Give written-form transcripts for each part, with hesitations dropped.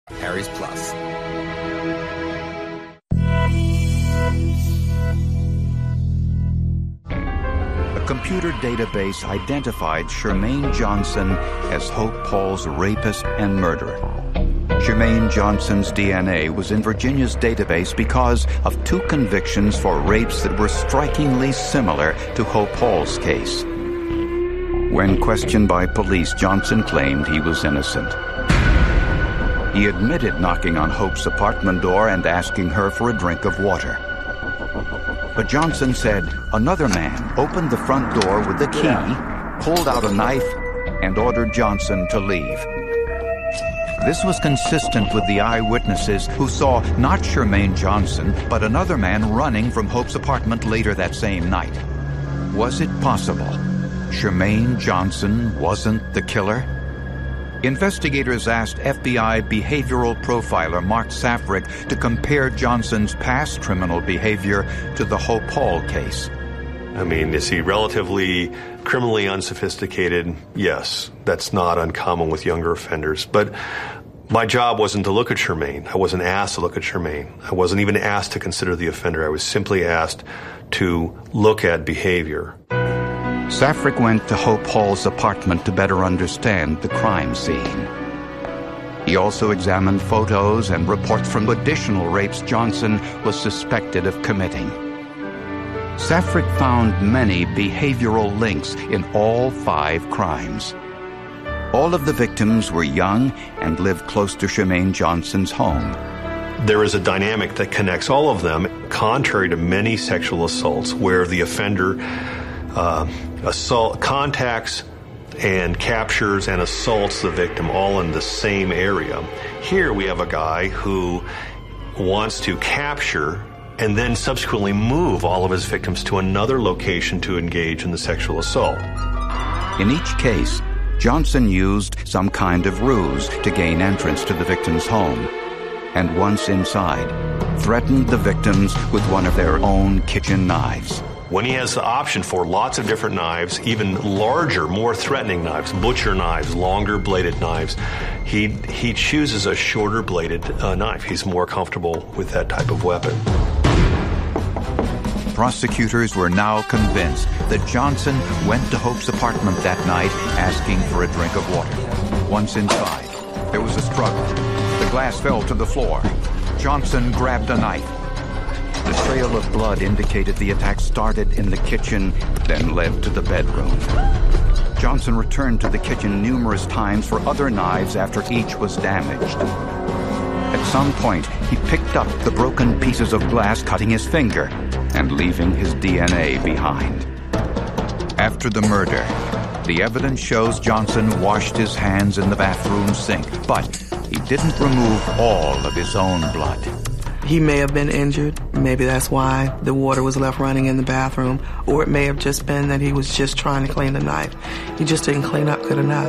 Harry's Plus. A computer database identified Shermaine Johnson as Hope Paul's rapist and murderer. Shermaine Johnson's DNA was in Virginia's database because of 2 convictions for rapes that were strikingly similar to Hope Paul's case. When questioned by police, Johnson claimed he was innocent. He admitted knocking on Hope's apartment door and asking her for a drink of water. But Johnson said another man opened the front door with a key, pulled out a knife, and ordered Johnson to leave. This was consistent with the eyewitnesses who saw not Shermaine Johnson, but another man running from Hope's apartment later that same night. Was it possible Shermaine Johnson wasn't the killer? Investigators asked FBI behavioral profiler Mark Safrick to compare Johnson's past criminal behavior to the Hope Paul case. I mean, is he relatively criminally unsophisticated? Yes, that's not uncommon with younger offenders. But my job wasn't to look at Shermaine. I wasn't asked to look at Shermaine. I wasn't even asked to consider the offender. I was simply asked to look at behavior. Safrick went to Hope Paul's apartment to better understand the crime scene. He also examined photos and reports from additional rapes Johnson was suspected of committing. Safrick found many behavioral links in all 5 crimes. All of the victims were young and lived close to Shermaine Johnson's home. There is a dynamic that connects all of them, contrary to many sexual assaults where the offender contacts and captures and assaults the victim all in the same area. Here we have a guy who wants to capture and then subsequently move all of his victims to another location to engage in the sexual assault. In each case, Johnson used some kind of ruse to gain entrance to the victim's home, and once inside, threatened the victims with one of their own kitchen knives. When he has the option for lots of different knives, even larger, more threatening knives, butcher knives, longer bladed knives, he chooses a shorter bladed knife. He's more comfortable with that type of weapon. Prosecutors were now convinced that Johnson went to Hope's apartment that night asking for a drink of water. Once inside, there was a struggle. The glass fell to the floor. Johnson grabbed a knife. The trail of blood indicated the attack started in the kitchen, then led to the bedroom. Johnson returned to the kitchen numerous times for other knives after each was damaged. At some point, he picked up the broken pieces of glass, cutting his finger and leaving his DNA behind. After the murder, the evidence shows Johnson washed his hands in the bathroom sink, but he didn't remove all of his own blood. He may have been injured. Maybe that's why the water was left running in the bathroom. Or it may have just been that he was just trying to clean the knife. He just didn't clean up good enough.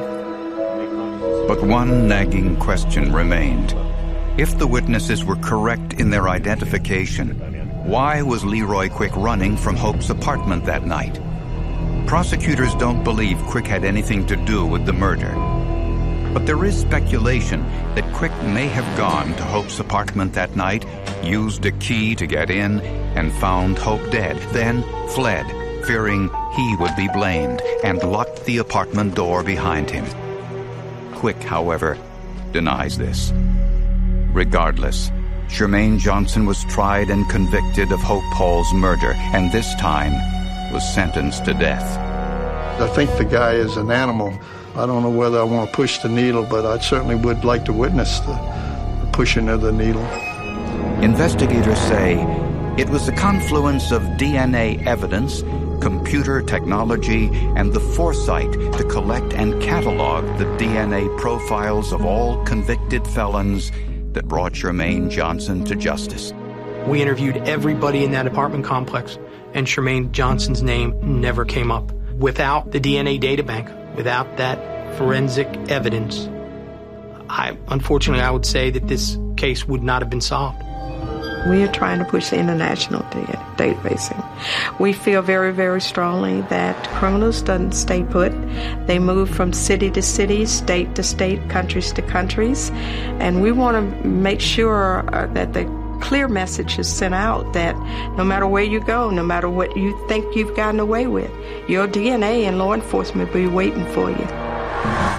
But one nagging question remained. If the witnesses were correct in their identification, why was Leroy Quick running from Hope's apartment that night? Prosecutors don't believe Quick had anything to do with the murder. But there is speculation that Quick may have gone to Hope's apartment that night, used a key to get in, and found Hope dead, then fled, fearing he would be blamed, and locked the apartment door behind him. Quick, however, denies this. Regardless, Shermaine Johnson was tried and convicted of Hope Paul's murder, and this time was sentenced to death. I think the guy is an animal. I don't know whether I want to push the needle, but I certainly would like to witness the pushing of the needle. Investigators say it was the confluence of DNA evidence, computer technology, and the foresight to collect and catalog the DNA profiles of all convicted felons that brought Shermaine Johnson to justice. We interviewed everybody in that apartment complex, and Shermaine Johnson's name never came up. Without the DNA databank, without that forensic evidence, unfortunately, I would say that this case would not have been solved. We are trying to push international databasing. We feel very, very strongly that criminals don't stay put. They move from city to city, state to state, countries to countries. And we want to make sure that the clear message is sent out that no matter where you go, no matter what you think you've gotten away with, your DNA and law enforcement will be waiting for you.